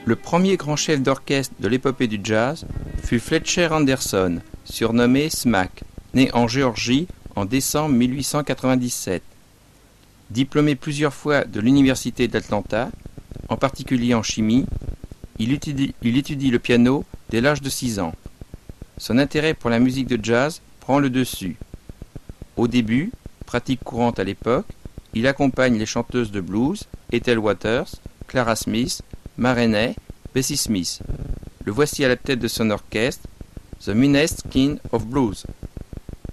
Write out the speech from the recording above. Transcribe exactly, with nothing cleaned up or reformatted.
Le premier grand chef d'orchestre de l'épopée du jazz fut Fletcher Henderson, surnommé Smack, né en Géorgie en décembre mille huit cent quatre-vingt-dix-sept. Diplômé plusieurs fois de l'université d'Atlanta, en particulier en chimie, il étudie, il étudie le piano dès l'âge de six ans. Son intérêt pour la musique de jazz prend le dessus. Au début, pratique courante à l'époque, il accompagne les chanteuses de blues Ethel Waters, Clara Smith, Ma Rainey, Bessie Smith. Le voici à la tête de son orchestre, The Meanest King of Blues.